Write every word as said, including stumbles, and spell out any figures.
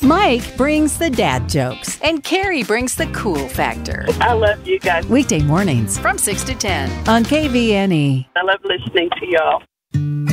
Mike brings the dad jokes, and Carrie brings the cool factor. I love you guys. Weekday mornings from six to ten on K V N E. I love listening to y'all.